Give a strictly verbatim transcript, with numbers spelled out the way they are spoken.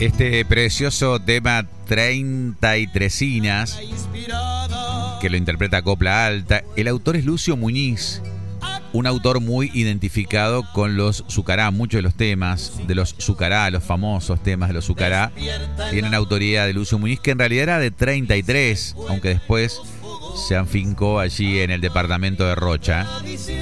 Este precioso tema treinta y tresinas, que lo interpreta Copla Alta. El autor es Lucio Muñiz, un autor muy identificado con los Zucará. Muchos de los temas de los Zucará, los famosos temas de los Zucará, tienen autoría de Lucio Muñiz, que en realidad era de treinta y tres, aunque después se afincó allí en el departamento de Rocha.